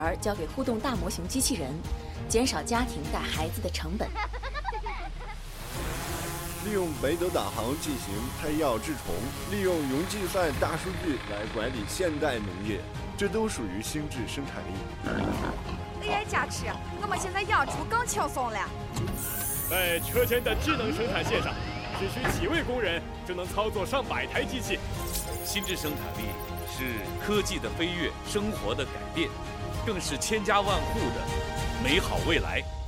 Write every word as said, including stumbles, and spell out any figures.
而交给互动大模型机器人，减少家庭带孩子的成本。 利用北斗导航进行配药治虫，利用云计算大数据来管理现代农业，这都属于心智生产力。 A I 加持，我们现在养猪更轻松了。 在车间的智能生产线上，只需几位工人就能操作上百台机器。 心智生产力是科技的飞跃，生活的改变，更是千家万户的美好未来。